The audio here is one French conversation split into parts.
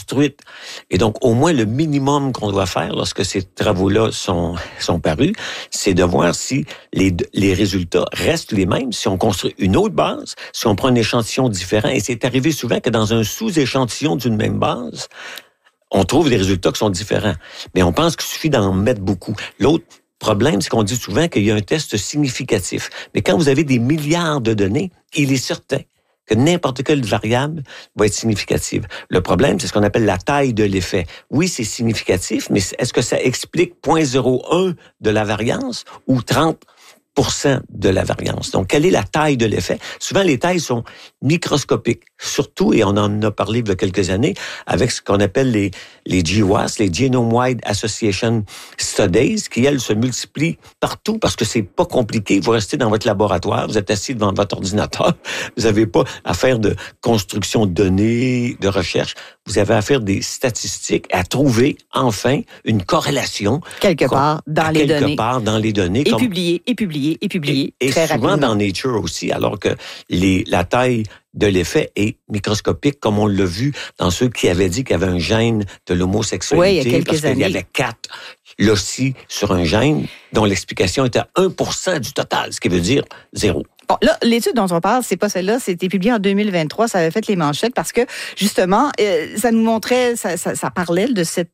construite. Et donc, au moins, le minimum qu'on doit faire lorsque ces travaux-là sont parus, c'est de voir si les résultats restent les mêmes, si on construit une autre base, si on prend un échantillon différent. Et c'est arrivé souvent que dans un sous-échantillon d'une même base, on trouve des résultats qui sont différents. Mais on pense qu'il suffit d'en mettre beaucoup. L'autre problème, c'est qu'on dit souvent qu'il y a un test significatif. Mais quand vous avez des milliards de données, il est certain que n'importe quelle variable va être significative. Le problème, c'est ce qu'on appelle la taille de l'effet. Oui, c'est significatif, mais est-ce que ça explique 0,01 de la variance ou 30% de la variance? Donc, quelle est la taille de l'effet? Souvent, les tailles sont microscopiques. Surtout, et on en a parlé il y a quelques années, avec ce qu'on appelle les GWAS, les Genome-Wide Association Studies, qui, elles, se multiplient partout parce que c'est pas compliqué. Vous restez dans votre laboratoire, vous êtes assis devant votre ordinateur, vous n'avez pas à faire de construction de données, de recherche. Vous avez à faire des statistiques, à trouver, enfin, une corrélation. Quelque part dans les données. Et publier. Et très souvent rapidement. dans Nature aussi, alors que la taille de l'effet est microscopique, comme on l'a vu dans ceux qui avaient dit qu'il y avait un gène de l'homosexualité. Oui, il y a quelques parce qu'il années. y avait 4 loci sur un gène dont l'explication était 1% du total, ce qui veut dire 0. Bon, là, l'étude dont on parle, c'est pas celle-là, c'était publié en 2023, ça avait fait les manchettes parce que, justement, ça nous montrait, ça parlait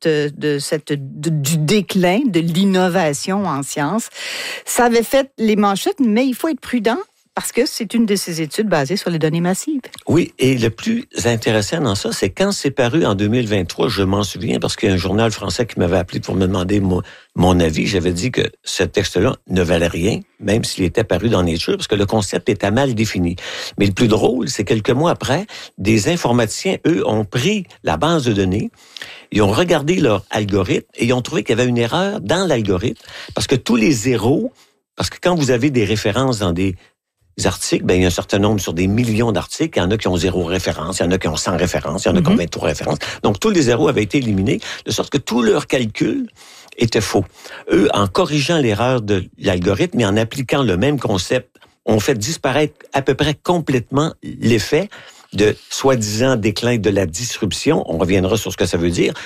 du déclin de l'innovation en sciences. Ça avait fait les manchettes, mais il faut être prudent parce que c'est une de ces études basées sur les données massives. Oui, et le plus intéressant dans ça, c'est quand c'est paru en 2023, je m'en souviens, parce qu'il y a un journal français qui m'avait appelé pour me demander mon avis. J'avais dit que ce texte-là ne valait rien, même s'il était paru dans Nature, parce que le concept était mal défini. Mais le plus drôle, c'est quelques mois après, des informaticiens, eux, ont pris la base de données, ils ont regardé leur algorithme et ils ont trouvé qu'il y avait une erreur dans l'algorithme, parce que tous les zéros, parce que quand vous avez des références dans des articles, il y a un certain nombre sur des millions d'articles. Il y en a qui ont 0 référence, il y en a qui ont 100 références, il y en a qui ont 23 références. Donc, tous les zéros avaient été éliminés, de sorte que tout leur calcul était faux. Eux, en corrigeant l'erreur de l'algorithme et en appliquant le même concept, ont fait disparaître à peu près complètement l'effet de soi-disant déclin de la disruption. On reviendra sur ce que ça veut dire,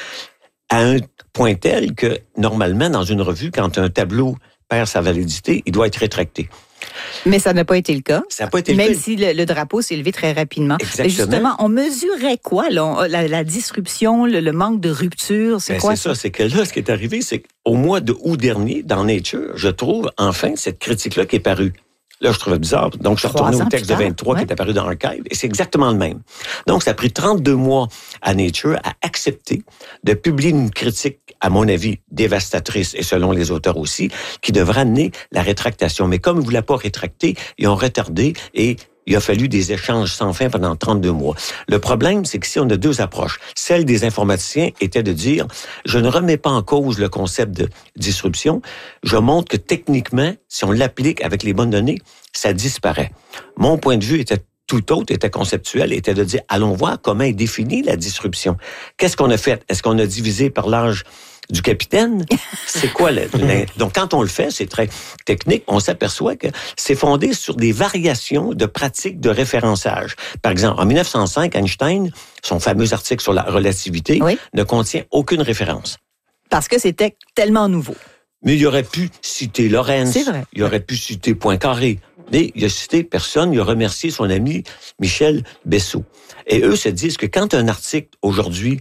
à un point tel que, normalement, dans une revue, quand un tableau perd sa validité, il doit être rétracté. Mais ça n'a pas été le cas. Ça n'a pas été Même le cas. si le drapeau s'est levé très rapidement. Exactement. Et justement, on mesurait quoi, là? La disruption, le manque de rupture, c'est quoi? C'est ça, c'est que là, ce qui est arrivé, c'est qu'au mois de août dernier, dans Nature, je trouve enfin cette critique-là qui est parue. Là, je trouvais bizarre. Donc, je suis retourné au texte de 23 qui est apparu dans Archive, et c'est exactement le même. Donc, ça a pris 32 mois à Nature à accepter de publier une critique, à mon avis, dévastatrice, et selon les auteurs aussi, qui devrait amener la rétractation. Mais comme ils ne voulaient pas rétracter, ils ont retardé et il a fallu des échanges sans fin pendant 32 mois. Le problème, c'est que si on a deux approches, celle des informaticiens était de dire, je ne remets pas en cause le concept de disruption, je montre que techniquement, si on l'applique avec les bonnes données, ça disparaît. Mon point de vue était tout autre, était conceptuel, était de dire, allons voir comment est définie la disruption. Qu'est-ce qu'on a fait? Est-ce qu'on a divisé par l'âge du capitaine? C'est quoi? Donc, quand on le fait, c'est très technique, on s'aperçoit que c'est fondé sur des variations de pratiques de référençage. Par exemple, en 1905, Einstein, son fameux article sur la relativité, ne contient aucune référence. Parce que c'était tellement nouveau. Mais il aurait pu citer Lorentz. C'est vrai. Il aurait pu citer Poincaré. Mais il a cité personne. Il a remercié son ami Michel Bessot. Et eux se disent que quand un article, aujourd'hui,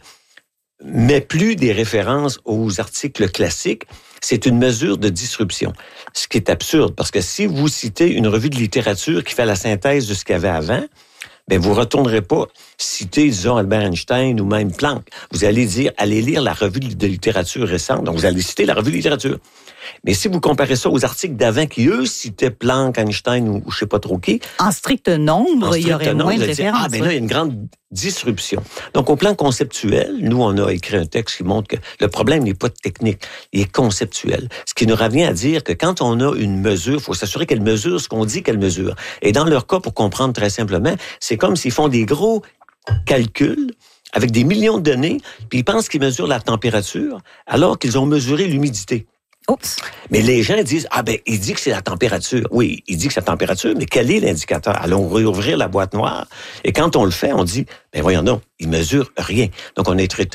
met plus des références aux articles classiques, c'est une mesure de disruption. Ce qui est absurde, parce que si vous citez une revue de littérature qui fait la synthèse de ce qu'il y avait avant, vous retournerez pas citer, disons, Albert Einstein ou même Planck. Vous allez dire, allez lire la revue de littérature récente. Donc, vous allez citer la revue de littérature. Mais si vous comparez ça aux articles d'avant qui, eux, citaient Planck, Einstein ou je sais pas trop qui. En strict nombre, il y aurait moins de références. Là, il y a une grande disruption. Donc, au plan conceptuel, nous, on a écrit un texte qui montre que le problème n'est pas technique, il est conceptuel. Ce qui nous revient à dire que quand on a une mesure, il faut s'assurer qu'elle mesure ce qu'on dit qu'elle mesure. Et dans leur cas, pour comprendre très simplement, c'est comme s'ils font des gros calculs avec des millions de données, puis ils pensent qu'ils mesurent la température alors qu'ils ont mesuré l'humidité. Oups. Mais les gens disent, il dit que c'est la température. Oui, il dit que c'est la température, mais quel est l'indicateur? Allons réouvrir la boîte noire. Et quand on le fait, on dit, voyons donc, il mesure rien. Donc, on est très